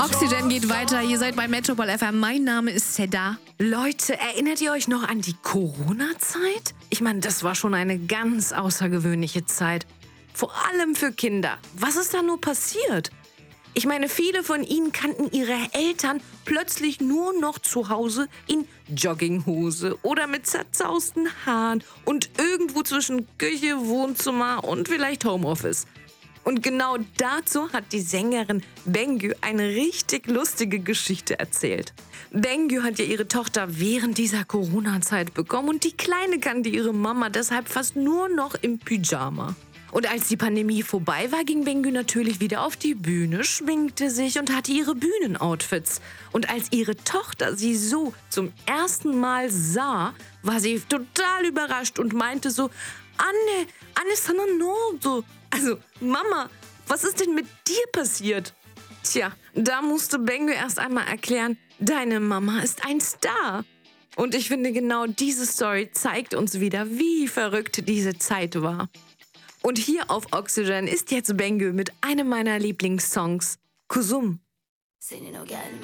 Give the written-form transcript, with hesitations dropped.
Oxygen geht weiter. Ihr seid bei Metropol FM. Mein Name ist Seda. Leute, erinnert ihr euch noch an die Corona-Zeit? Ich meine, das war schon eine ganz außergewöhnliche Zeit. Vor allem für Kinder. Was ist da nur passiert? Ich meine, viele von ihnen kannten ihre Eltern plötzlich nur noch zu Hause in Jogginghose oder mit zerzausten Haaren und irgendwo zwischen Küche, Wohnzimmer und vielleicht Homeoffice. Und genau dazu hat die Sängerin Bengü eine richtig lustige Geschichte erzählt. Bengü hat ja ihre Tochter während dieser Corona-Zeit bekommen und die Kleine kannte ihre Mama deshalb fast nur noch im Pyjama. Und als die Pandemie vorbei war, ging Bengü natürlich wieder auf die Bühne, schminkte sich und hatte ihre Bühnenoutfits. Und als ihre Tochter sie so zum ersten Mal sah, war sie total überrascht und meinte so, Anne sana ne oldu? Also, Mama, was ist denn mit dir passiert? Tja, da musste Bengü erst einmal erklären, deine Mama ist ein Star. Und ich finde, genau diese Story zeigt uns wieder, wie verrückt diese Zeit war. Und hier auf Oxygen ist jetzt Bengü mit einem meiner Lieblingssongs, Kuzum. Senin o gelmez